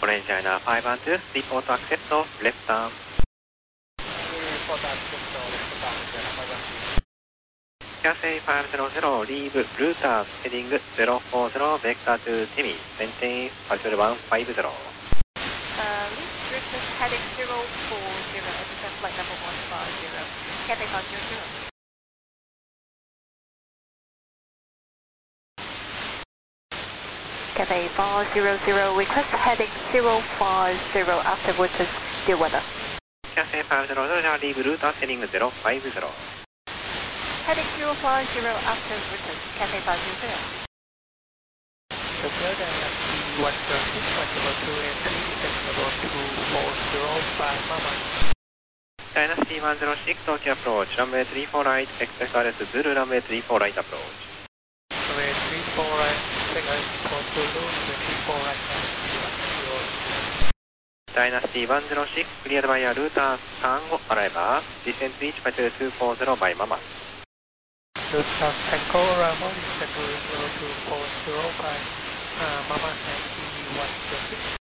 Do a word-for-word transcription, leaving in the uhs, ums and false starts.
Orange China five one two, sleep auto accept, left turn. Cathay five zero zero, leave routers heading zero four zero, vector to Temi, maintain altitude one five zero. Uh, leave routers heading zero four zero, assistant flight number one five zero, Cathay five zero zero. Cathay five zero zero, request heading zero five zero after routers, dear weather. Cathay five zero zero, leave routers heading zero five zero. Heading zero five zero after routers, Cathay five zero zero. Tokyo Dynasty one zero six, one zero two and three, descending about two four zero by Mama. Dynasty one zero six, Tokyo approach, runway three four right, expect R S Zulu, runway three four right approach. Runway three four right, expect R S for Zulu, runway three four right, zero. Dynasty one zero six, cleared via router Tango arrival, descend reach altitude two four zero by Mama. Router Tango arrival, descend to zero two four zero by uh, Mama ninety one zero six.